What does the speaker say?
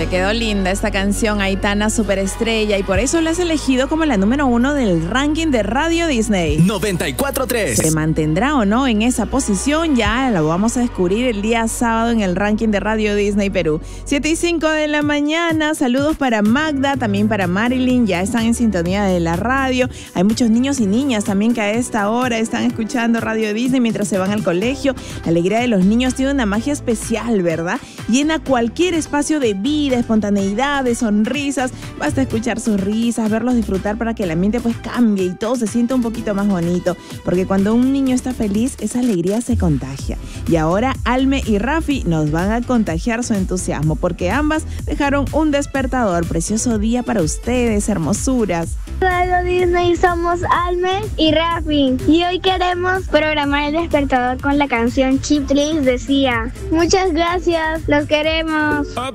Le quedó linda esta canción a Aitana Superestrella y por eso la has elegido como la número 1 del ranking de Radio Disney. 94.3. ¿Se mantendrá o no en esa posición? Ya lo vamos a descubrir el día sábado en el ranking de Radio Disney Perú. 7:05 de la mañana. Saludos para Magda, también para Marilyn. Ya están en sintonía de la radio. Hay muchos niños y niñas también que a esta hora están escuchando Radio Disney mientras se van al colegio. La alegría de los niños tiene una magia especial, ¿verdad? Llena cualquier espacio de vida, espontaneidad, de sonrisas. Basta escuchar sus risas, verlos disfrutar para que el ambiente pues cambie y todo se sienta un poquito más bonito. Porque cuando un niño está feliz, esa alegría se contagia. Y ahora Alme y Rafi nos van a contagiar su entusiasmo porque ambas dejaron un despertador. Precioso día para ustedes, hermosuras. Radio Disney, somos Alme y Rafi y hoy queremos programar el despertador con la canción Chip Trick decía. Muchas gracias, los queremos.